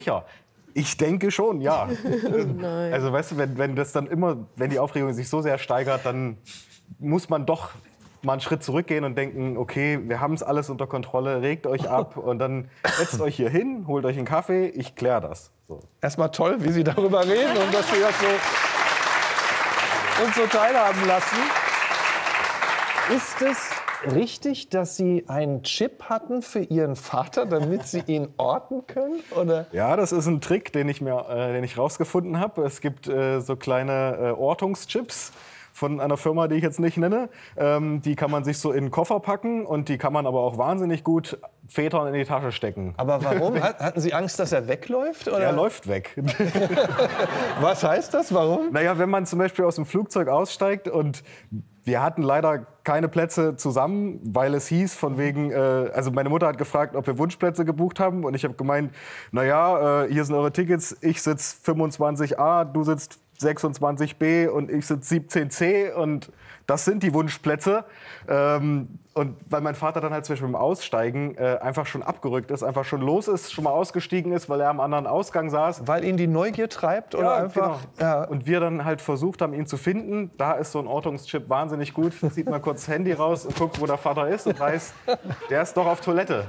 sicher. Ich denke schon, ja. Nein. Also weißt du, wenn die Aufregung sich so sehr steigert, dann muss man doch mal einen Schritt zurückgehen und denken, okay, wir haben es alles unter Kontrolle, regt euch ab und dann setzt euch hier hin, holt euch einen Kaffee, ich kläre das. So. Erstmal toll, wie Sie darüber reden und dass Sie das so uns so teilhaben lassen. Ist es richtig, dass Sie einen Chip hatten für Ihren Vater, damit Sie ihn orten können? Oder? Ja, das ist ein Trick, den ich rausgefunden habe. Es gibt so kleine Ortungschips von einer Firma, die ich jetzt nicht nenne. Die kann man sich so in den Koffer packen und die kann man aber auch wahnsinnig gut Vätern in die Tasche stecken. Aber warum? Hatten Sie Angst, dass er wegläuft? Oder? Er läuft weg. Was heißt das? Warum? Naja, wenn man zum Beispiel aus dem Flugzeug aussteigt und wir hatten leider keine Plätze zusammen, weil es hieß von wegen, also meine Mutter hat gefragt, ob wir Wunschplätze gebucht haben und ich habe gemeint, naja, hier sind eure Tickets, ich sitze 25a, du sitzt 26b und ich sitze 17c und das sind die Wunschplätze. Und weil mein Vater dann halt zum Beispiel beim Aussteigen einfach schon abgerückt ist, einfach schon los ist, schon mal ausgestiegen ist, weil er am anderen Ausgang saß. Weil ihn die Neugier treibt? Oder einfach? Genau. Ja. Und wir dann halt versucht haben, ihn zu finden. Da ist so ein Ortungschip wahnsinnig gut. Da zieht man kurz das Handy raus und guckt, wo der Vater ist und weiß, der ist doch auf Toilette.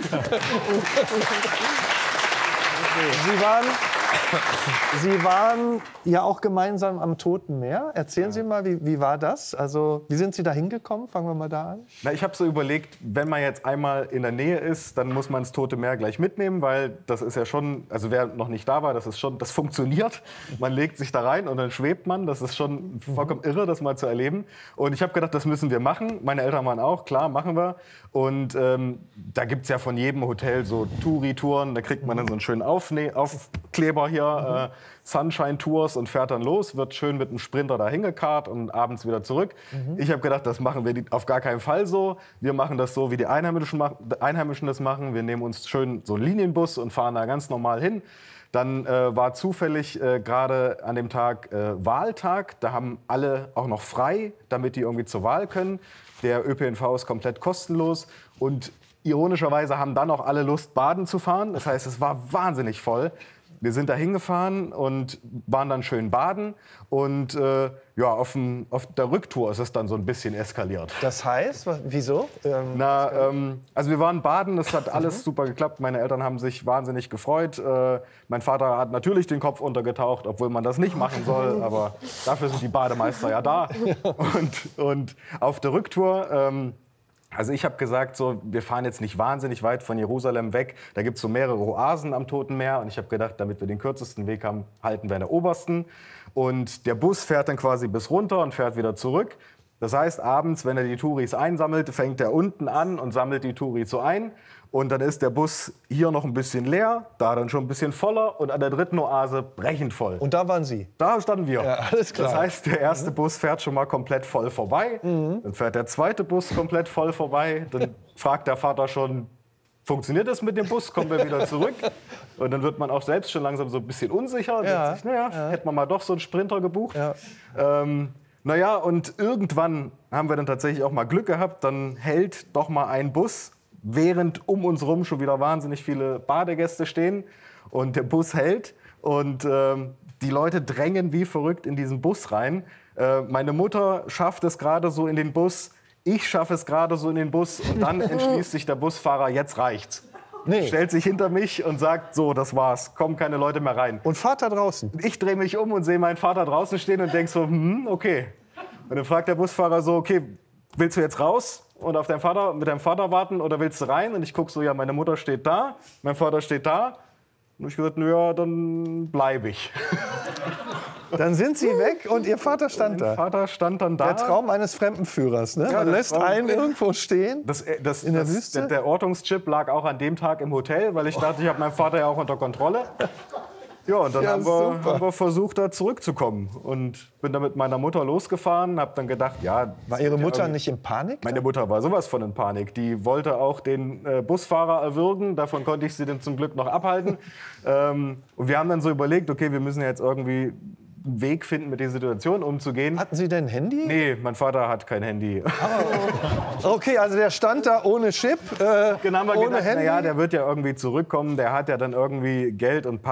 Sie waren ja auch gemeinsam am Toten Meer. Erzählen Sie mal, wie war das? Also, wie sind Sie da hingekommen? Fangen wir mal da an. Na, ich habe so überlegt, wenn man jetzt einmal in der Nähe ist, dann muss man das Tote Meer gleich mitnehmen, weil das ist ja schon, also wer noch nicht da war, das funktioniert. Man legt sich da rein und dann schwebt man. Das ist schon vollkommen irre, das mal zu erleben. Und ich habe gedacht, das müssen wir machen. Meine Eltern waren auch, klar, machen wir. Und da gibt es ja von jedem Hotel so Touri-Touren. Da kriegt man dann so einen schönen Aufkleber hier, Sunshine Tours und fährt dann los, wird schön mit einem Sprinter dahin gekarrt und abends wieder zurück. Ich habe gedacht, das machen wir auf gar keinen Fall so. Wir machen das so, wie die Einheimischen das machen. Wir nehmen uns schön so einen Linienbus und fahren da ganz normal hin. Dann war zufällig gerade an dem Tag Wahltag. Da haben alle auch noch frei, damit die irgendwie zur Wahl können. Der ÖPNV ist komplett kostenlos und ironischerweise haben dann auch alle Lust, baden zu fahren. Das heißt, es war wahnsinnig voll. Wir sind da hingefahren und waren dann schön baden. Und ja, auf der Rücktour ist es dann so ein bisschen eskaliert. Das heißt, wieso? Also wir waren baden, es hat alles super geklappt. Meine Eltern haben sich wahnsinnig gefreut. Mein Vater hat natürlich den Kopf untergetaucht, obwohl man das nicht machen soll. Aber dafür sind die Bademeister ja da. Und auf der Rücktour... Also ich habe gesagt, so, wir fahren jetzt nicht wahnsinnig weit von Jerusalem weg. Da gibt es so mehrere Oasen am Toten Meer. Und ich habe gedacht, damit wir den kürzesten Weg haben, halten wir an der obersten. Und der Bus fährt dann quasi bis runter und fährt wieder zurück. Das heißt, abends, wenn er die Touris einsammelt, fängt er unten an und sammelt die Touris so ein. Und dann ist der Bus hier noch ein bisschen leer, da dann schon ein bisschen voller und an der dritten Oase brechend voll. Und da waren Sie? Da standen wir. Ja, alles klar. Das heißt, der erste Bus fährt schon mal komplett voll vorbei. Dann fährt der zweite Bus komplett voll vorbei. Dann fragt der Vater schon, funktioniert das mit dem Bus? Kommen wir wieder zurück? Und dann wird man auch selbst schon langsam so ein bisschen unsicher. Und denkt sich, hätte man mal doch so einen Sprinter gebucht. Ja. Naja, und irgendwann haben wir dann tatsächlich auch mal Glück gehabt. Dann hält doch mal ein Bus, während um uns rum schon wieder wahnsinnig viele Badegäste stehen. Und der Bus hält und die Leute drängen wie verrückt in diesen Bus rein. Meine Mutter schafft es gerade so in den Bus, ich schaffe es gerade so in den Bus. Und dann entschließt sich der Busfahrer, jetzt reicht's. Nee. Stellt sich hinter mich und sagt, so, das war's, kommen keine Leute mehr rein. Und Vater draußen? Ich drehe mich um und sehe meinen Vater draußen stehen und denke so, okay. Und dann fragt der Busfahrer so, okay, willst du jetzt raus und mit deinem Vater warten oder willst du rein? Und ich gucke so, ja, meine Mutter steht da, mein Vater steht da. Und ich gesagt, ja, dann bleibe ich. Dann sind Sie weg und Ihr Vater stand da. Mein Vater stand dann da. Der Traum eines Fremdenführers, ne? Ja, man lässt einen irgendwo stehen in der Wüste. Der Ortungschip lag auch an dem Tag im Hotel, weil ich dachte, ich habe meinen Vater ja auch unter Kontrolle. Ja, und dann haben wir versucht, da zurückzukommen. Und bin dann mit meiner Mutter losgefahren, habe dann gedacht, ja... War Ihre Mutter nicht in Panik? Meine Mutter war sowas von in Panik. Die wollte auch den Busfahrer erwürgen. Davon konnte ich sie dann zum Glück noch abhalten. Und wir haben dann so überlegt, okay, wir müssen jetzt irgendwie einen Weg finden, mit der Situation umzugehen. Hatten Sie denn ein Handy? Nee, mein Vater hat kein Handy. Okay, also der stand da ohne Chip, Genau, haben wir ohne gedacht, Handy. naja, der wird ja irgendwie zurückkommen, der hat ja dann irgendwie Geld und